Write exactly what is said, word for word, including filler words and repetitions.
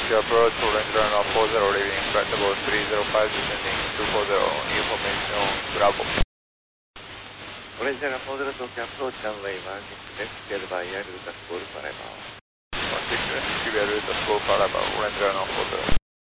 to approach Orange runway four zero, leaving intractable three zero five, descending two four zero, information Bravo. Orange runway four zero, Tokyo approach runway one six left, cleared by air route at four five. one six left, clear route at four five, Orange runway four zero.